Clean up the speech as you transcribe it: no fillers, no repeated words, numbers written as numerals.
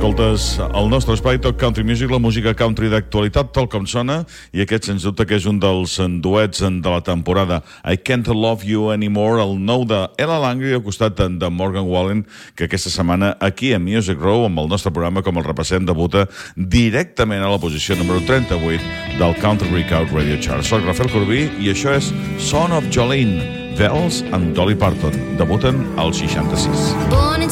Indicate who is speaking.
Speaker 1: Escoltes el nostre espai Top Country Music, la música country d'actualitat, tal com sona, i aquest, sens dubte, que és un dels duets de la temporada. I Can't Love You Anymore, el nou de Ella Langley al costat de Morgan Wallen, que aquesta setmana aquí a Music Row, amb el nostre programa, com el repassem, debuta directament a la posició número 38 del Country Breakout Radio Chart. Soc Rafael Corbí i això és Son of Jolene, Bells and Dolly Parton. Debuten al 66.
Speaker 2: Born in